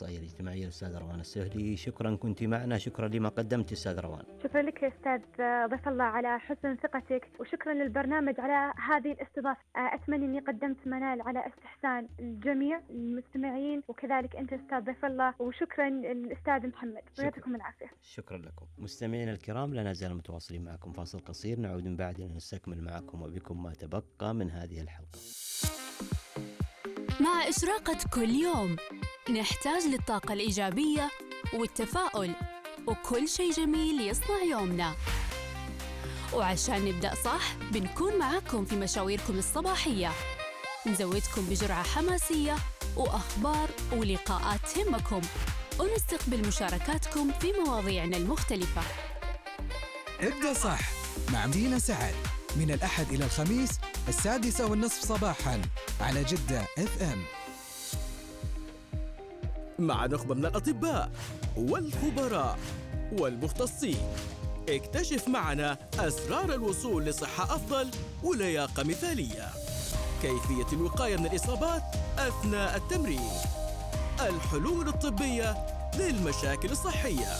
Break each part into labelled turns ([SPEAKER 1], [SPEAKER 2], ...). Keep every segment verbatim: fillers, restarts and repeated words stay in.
[SPEAKER 1] الأخصائية الاجتماعية الأستاذة روان السهلي. شكرا كنت معنا، شكرا لما قدمت أستاذ روان.
[SPEAKER 2] شكرا لك يا أستاذ ضيف الله على حسن ثقتك، وشكرا للبرنامج على هذه الاستضافة. أتمنى أني قدمت منال على استحسان الجميع المستمعين، وكذلك أنت أستاذ ضيف الله، وشكرا للأستاذ محمد، يعطيكم العافية.
[SPEAKER 1] شكرا لكم مستمعينا الكرام، لا نزال متواصلين معكم. فاصل قصير، نعود من بعد لنستكمل معكم وبكم ما تبقى من هذه الحلقة.
[SPEAKER 3] مع إشراقة كل يوم نحتاج للطاقة الإيجابية والتفاؤل وكل شيء جميل يصنع يومنا، وعشان نبدأ صح بنكون معاكم في مشاويركم الصباحية، نزودكم بجرعة حماسية وأخبار ولقاءات تهمكم، ونستقبل مشاركاتكم في مواضيعنا المختلفة.
[SPEAKER 4] ابدأ صح مع مدينة سعد من الأحد إلى الخميس السادسة والنصف صباحاً على جدة اف ام،
[SPEAKER 5] مع نخبة من الأطباء والخبراء والمختصين. اكتشف معنا أسرار الوصول لصحة أفضل ولياقة مثالية، كيفية الوقاية من الإصابات أثناء التمرين، الحلول الطبية للمشاكل الصحية.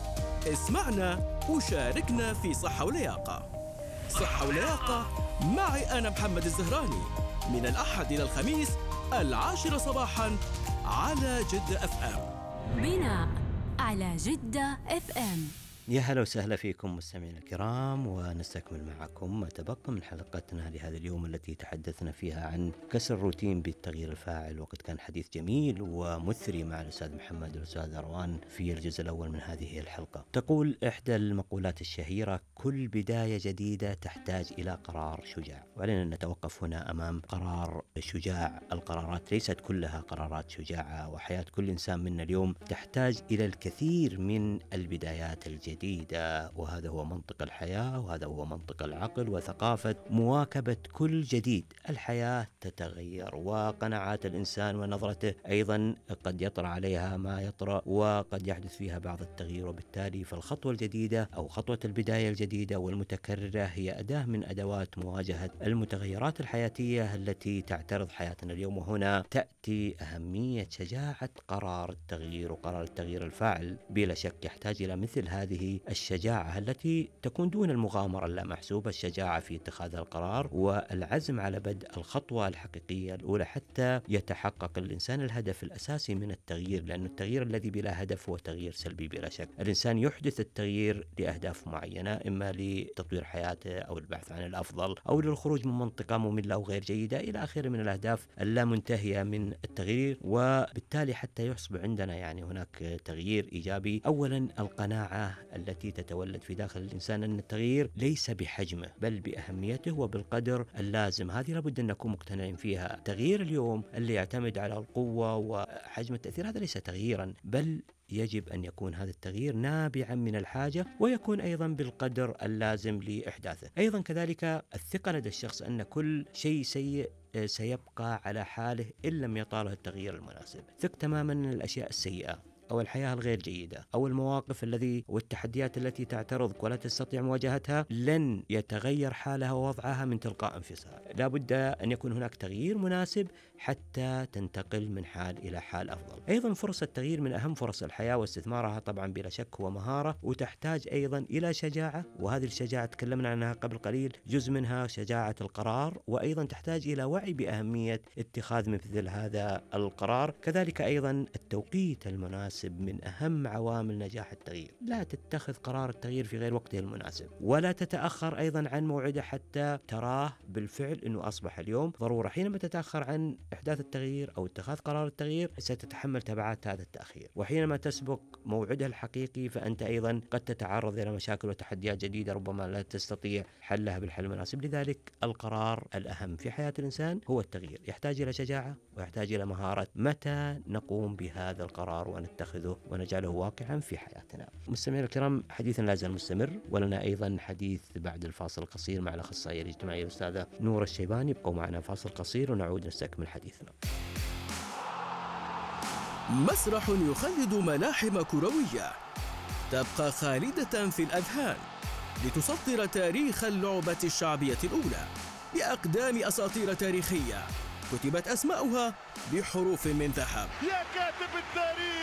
[SPEAKER 5] اسمعنا وشاركنا في صحة ولياقة. صحة ولياقة معي أنا محمد الزهراني، من الأحد إلى الخميس العاشرة صباحاً على جدة اف ام.
[SPEAKER 3] بناء على جدة اف ام.
[SPEAKER 1] يا هلا وسهلا فيكم مستمعينا الكرام، ونستكمل معكم ما تبقى من حلقتنا لهذا اليوم التي تحدثنا فيها عن كسر الروتين بالتغيير الفاعل. وقد كان حديث جميل ومثري مع الأستاذ محمد والأستاذ روان في الجزء الأول من هذه الحلقة. تقول إحدى المقولات الشهيرة: كل بداية جديدة تحتاج إلى قرار شجاع. وعلينا أن نتوقف هنا أمام قرار شجاع. القرارات ليست كلها قرارات شجاعة، وحياة كل إنسان منا اليوم تحتاج إلى الكثير من البدايات الجديدة جديدة، وهذا هو منطق الحياة، وهذا هو منطق العقل وثقافة مواكبة كل جديد. الحياة تتغير، وقناعات الإنسان ونظرته أيضا قد يطرأ عليها ما يطرأ، وقد يحدث فيها بعض التغيير. وبالتالي فالخطوة الجديدة أو خطوة البداية الجديدة والمتكررة هي أداة من أدوات مواجهة المتغيرات الحياتية التي تعترض حياتنا اليوم. وهنا تأتي أهمية شجاعة قرار التغيير، وقرار التغيير الفاعل بلا شك يحتاج إلى مثل هذه الشجاعة التي تكون دون المغامرة اللامحسوبة، الشجاعة في اتخاذ القرار والعزم على بدء الخطوة الحقيقية الأولى حتى يتحقق الإنسان الهدف الأساسي من التغيير، لأن التغيير الذي بلا هدف هو تغيير سلبي بلا شك. الإنسان يحدث التغيير لأهداف معينة، إما لتطوير حياته أو البحث عن الأفضل أو للخروج من منطقة مملة أو غير جيدة إلى آخره من الأهداف اللامنتهية من التغيير. وبالتالي حتى يحصل عندنا يعني هناك تغيير إيجابي، أولا القناعة التي تتولد في داخل الإنسان أن التغيير ليس بحجمه بل بأهميته وبالقدر اللازم. هذه لابد أن نكون مقتنعين فيها. تغيير اليوم اللي يعتمد على القوة وحجم التأثير هذا ليس تغييرا، بل يجب أن يكون هذا التغيير نابعا من الحاجة، ويكون أيضا بالقدر اللازم لإحداثه. أيضا كذلك الثقة لدى الشخص أن كل شيء سيء سيبقى على حاله إن لم يطاله التغيير المناسب. ثق تماما أن الأشياء السيئة أو الحياة الغير جيدة أو المواقف الذي والتحديات التي تعترضك ولا تستطيع مواجهتها لن يتغير حالها ووضعها من تلقاء انفسها. لا بد أن يكون هناك تغيير مناسب حتى تنتقل من حال إلى حال أفضل. أيضا فرص التغيير من أهم فرص الحياة، واستثمارها طبعا بلا شك هو مهارة، وتحتاج أيضا إلى شجاعة، وهذه الشجاعة تكلمنا عنها قبل قليل، جزء منها شجاعة القرار، وأيضا تحتاج إلى وعي بأهمية اتخاذ مثل هذا القرار. كذلك أيضا التوقيت المناسب من أهم عوامل نجاح التغيير. لا تتخذ قرار التغيير في غير وقته المناسب، ولا تتأخر أيضا عن موعده حتى تراه بالفعل أنه أصبح اليوم ضرورة. حينما تتأخر عن إحداث التغيير أو اتخاذ قرار التغيير ستتحمل تبعات هذا التأخير، وحينما تسبق موعده الحقيقي فأنت أيضا قد تتعرض إلى مشاكل وتحديات جديدة ربما لا تستطيع حلها بالحل المناسب. لذلك القرار الأهم في حياة الإنسان هو التغيير، يحتاج إلى شجاعة ويحتاج إلى مهارة متى نقوم بهذا القرار ونتخذه ونجعله واقعا في حياتنا. مستمعينا الكرام، حديثنا لا زال مستمر، ولنا أيضا حديث بعد الفاصل القصير مع الأخصائية الاجتماعية الأستاذة نور الشيباني. ابقوا معنا فاصل قصير ونعود نستكمل حديثنا.
[SPEAKER 5] مسرح يخلد ملاحم كروية تبقى خالدة في الأذهان لتسطر تاريخ اللعبة الشعبية الأولى بأقدام أساطير تاريخية كتبت أسماؤها بحروف من ذهب.
[SPEAKER 6] يا كاتب التاريخ